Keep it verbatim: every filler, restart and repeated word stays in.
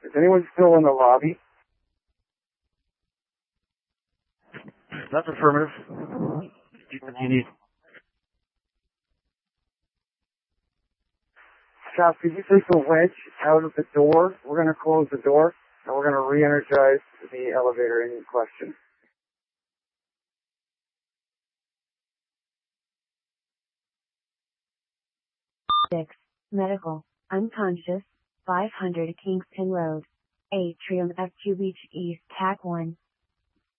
Is anyone still in the lobby? That's affirmative. Do you, do you need... Scott, could you take the wedge out of the door? We're going to close the door, and we're going to re-energize the elevator in question. six. Medical. Unconscious. five hundred Kingston Road. Atrium F Q Beach East. T A C one.